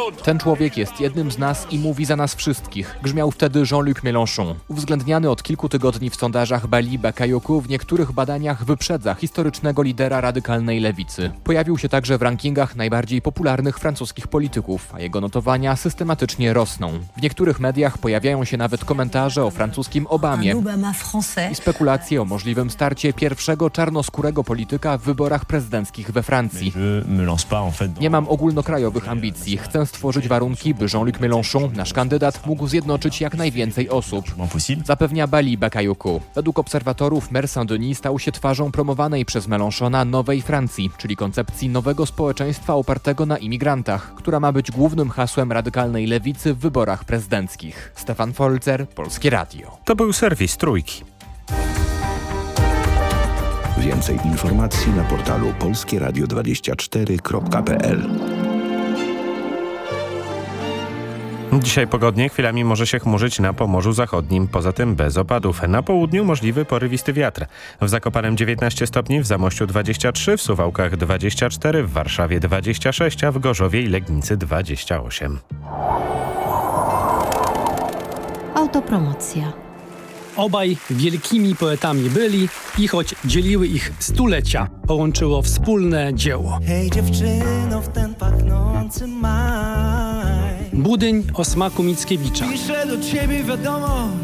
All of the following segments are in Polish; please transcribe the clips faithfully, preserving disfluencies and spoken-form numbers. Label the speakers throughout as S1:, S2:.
S1: Ten człowiek jest jednym z nas i mówi za nas wszystkich, grzmiał wtedy Jean-Luc Mélenchon. Uwzględniany od kilku tygodni w sondażach Bali Bakayoko w niektórych badaniach wyprzedza historycznego lidera radykalnej lewicy. Pojawił się także w rankingach najbardziej popularnych francuskich polityków, a jego notowania systematycznie rosną. W niektórych mediach pojawiają się nawet komentarze o francuskim Obamie i spekulacje o możliwym starcie pierwszego czarnoskórego polityka w wyborach prezydenckich we Francji. Nie mam ogólnokrajowych ambicji. Chcę stworzyć warunki, by Jean-Luc Mélenchon, nasz kandydat, mógł zjednoczyć jak najwięcej osób. Zapewnia Bali Bakayoko. Według obserwatorów Maire Saint-Denis stał się twarzą promowanej przez Mélenchona Nowej Francji, czyli koncepcji nowego społeczeństwa opartego na imigrantach, która ma być głównym hasłem radykalnej lewicy w wyborach prezydenckich. Stefan Folzer, Polskie Radio.
S2: To był serwis Trójki.
S3: Więcej informacji na portalu polskie radio dwadzieścia cztery kropka p l.
S2: Dzisiaj pogodnie, chwilami może się chmurzyć na Pomorzu Zachodnim, poza tym bez opadów. Na południu możliwy porywisty wiatr. W Zakopanem dziewiętnaście stopni, w Zamościu dwadzieścia trzy, w Suwałkach dwadzieścia cztery, w Warszawie dwadzieścia sześć, a w Gorzowie i Legnicy dwadzieścia osiem.
S4: Autopromocja.
S5: Obaj wielkimi poetami byli i choć dzieliły ich stulecia, połączyło wspólne dzieło.
S6: Hej dziewczyno, w ten pachnący maj.
S5: Budyń o smaku Mickiewicza.
S6: Piszę do ciebie wiadomość,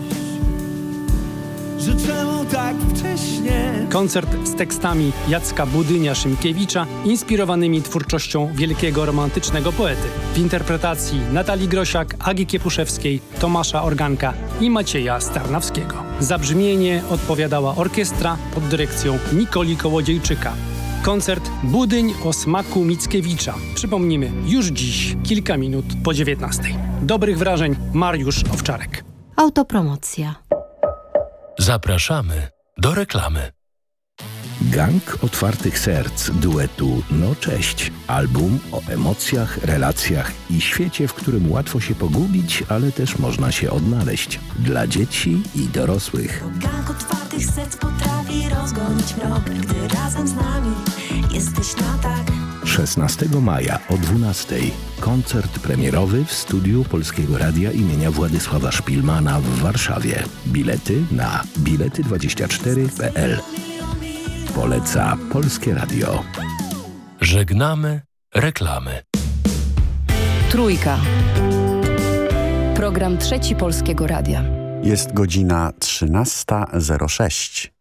S6: że czemu tak wcześnie.
S5: Koncert z tekstami Jacka Budynia-Szymkiewicza, inspirowanymi twórczością wielkiego romantycznego poety. W interpretacji Natalii Grosiak, Agi Kiepuszewskiej, Tomasza Organka i Macieja Starnawskiego. Za brzmienie odpowiadała orkiestra pod dyrekcją Nikoli Kołodziejczyka. Koncert Budyń o smaku Mickiewicza. Przypomnimy, już dziś, kilka minut po dziewiętnastej. Dobrych wrażeń, Mariusz Owczarek.
S4: Autopromocja.
S7: Zapraszamy do reklamy.
S3: Gang Otwartych Serc duetu No Cześć. Album o emocjach, relacjach i świecie, w którym łatwo się pogubić, ale też można się odnaleźć. Dla dzieci i dorosłych.
S8: Gang Otwartych Serc potrafi rozgonić mrok, gdy razem z nami jesteś na tak.
S3: szesnastego maja o dwunastej. Koncert premierowy w studiu Polskiego Radia imienia Władysława Szpilmana w Warszawie. Bilety na bilety dwadzieścia cztery kropka p l. Poleca Polskie Radio.
S7: Żegnamy reklamy.
S4: Trójka. Program Trzeci Polskiego Radia.
S9: Jest godzina trzynasta zero sześć.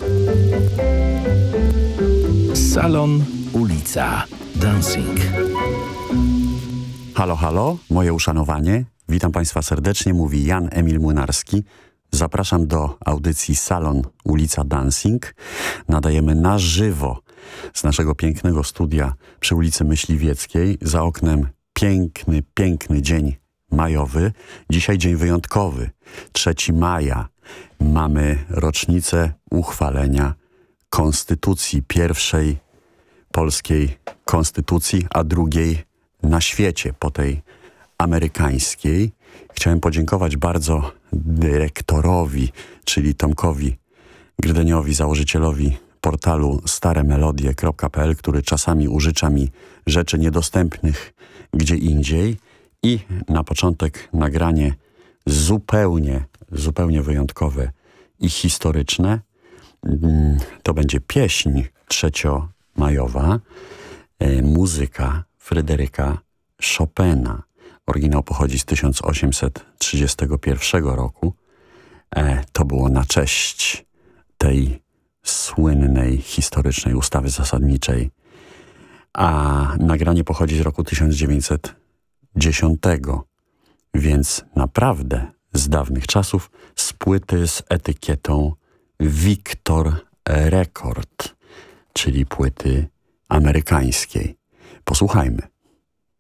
S3: Salon, ulica, dancing.
S9: Halo, halo, moje uszanowanie. Witam Państwa serdecznie, mówi Jan Emil Młynarski. Zapraszam do audycji Salon, ulica, dancing. Nadajemy na żywo z naszego pięknego studia przy ulicy Myśliwieckiej. Za oknem piękny, piękny dzień majowy. Dzisiaj dzień wyjątkowy, trzeciego maja. Mamy rocznicę uchwalenia konstytucji, pierwszej polskiej konstytucji, a drugiej na świecie po tej amerykańskiej. Chciałem podziękować bardzo dyrektorowi, czyli Tomkowi Grydeniowi, założycielowi portalu stare melodie kropka p l, który czasami użycza mi rzeczy niedostępnych gdzie indziej. I na początek nagranie zupełnie, zupełnie wyjątkowe i historyczne. To będzie pieśń trzeciomajowa, e, muzyka Fryderyka Chopina. Oryginał pochodzi z tysiąc osiemset trzydziestego pierwszego roku. E, to było na cześć tej słynnej, historycznej ustawy zasadniczej. A nagranie pochodzi z roku tysiąc dziewięćset dziesiątego, więc naprawdę z dawnych czasów, z płyty z etykietą Victor Record, czyli płyty amerykańskiej. Posłuchajmy.